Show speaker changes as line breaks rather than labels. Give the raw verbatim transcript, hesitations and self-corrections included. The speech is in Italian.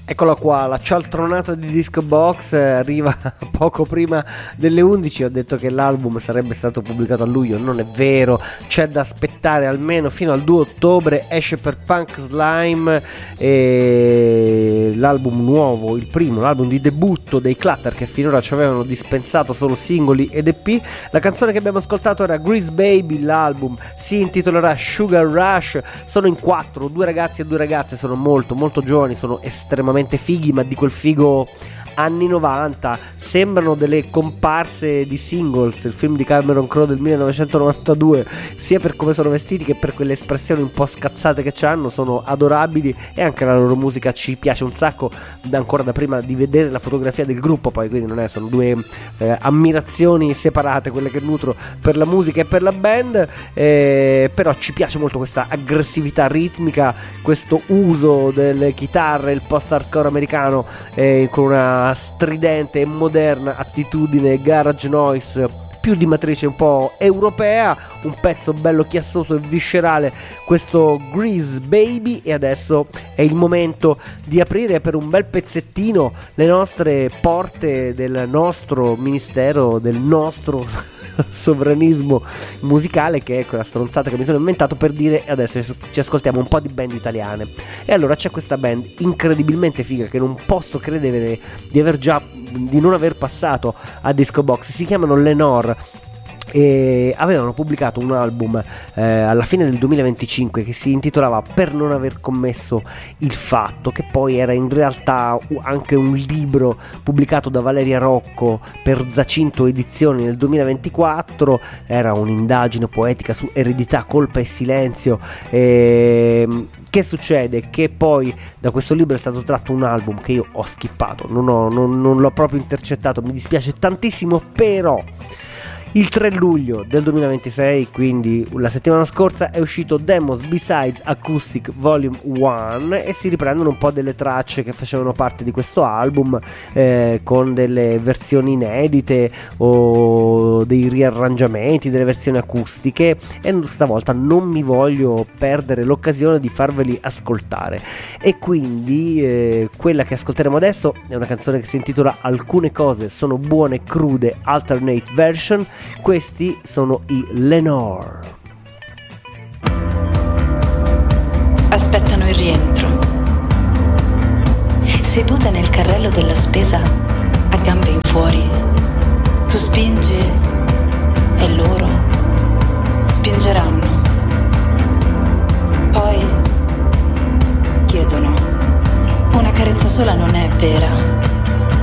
Eccola qua, la cialtronata di Disco Box arriva poco prima delle undici. Ho detto che l'album sarebbe stato pubblicato a luglio, non è vero, c'è da aspettare almeno fino al due ottobre. Esce per Punk Slime e l'album nuovo, il primo, l'album di debutto dei Clutter, che finora ci avevano dispensato solo singoli ed E P. La canzone che abbiamo ascoltato era Grease Baby, l'album si intitolerà Sugar Rush. Sono in quattro, due ragazzi e due ragazze, sono molto molto giovani, sono estremamente fighi, ma di quel figo anni novanta, sembrano delle comparse di Singles, il film di Cameron Crowe del millenovecentonovantadue, sia per come sono vestiti che per quelle espressioni un po' scazzate che hanno. Sono adorabili e anche la loro musica ci piace un sacco, ancora da prima di vedere la fotografia del gruppo, poi quindi non è, sono due eh, ammirazioni separate quelle che nutro per la musica e per la band, eh, però ci piace molto questa aggressività ritmica, questo uso delle chitarre, il post-hardcore americano eh, con una stridente e moderna attitudine garage noise più di matrice un po' europea, un pezzo bello chiassoso e viscerale, questo Grease Baby. E adesso è il momento di aprire per un bel pezzettino le nostre porte del nostro ministero, del nostro sovranismo musicale, che è quella stronzata che mi sono inventato per dire adesso ci ascoltiamo un po' di band italiane. E allora c'è questa band incredibilmente figa che non posso credere di aver già di non aver passato a Disco Box. Si chiamano Lenore e avevano pubblicato un album eh, alla fine del duemilaventicinque che si intitolava Per non aver commesso il fatto, che poi era in realtà anche un libro pubblicato da Valeria Rocco per Zacinto Edizioni nel duemilaventiquattro. Era un'indagine poetica su eredità, colpa e silenzio. E che succede? Che poi da questo libro è stato tratto un album che io ho skippato, non, ho, non, non l'ho proprio intercettato, mi dispiace tantissimo, però il tre luglio del duemilaventisei, quindi la settimana scorsa, è uscito Demos B-Sides Acoustic Volume uno e si riprendono un po' delle tracce che facevano parte di questo album, eh, con delle versioni inedite o dei riarrangiamenti, delle versioni acustiche, e stavolta non mi voglio perdere l'occasione di farveli ascoltare. E quindi eh, quella che ascolteremo adesso è una canzone che si intitola Alcune cose sono buone crude alternate version. Questi sono i Lenore.
Aspettano il rientro, sedute nel carrello della spesa a gambe in fuori. Tu spingi e loro spingeranno. Poi chiedono: una carezza sola non è vera.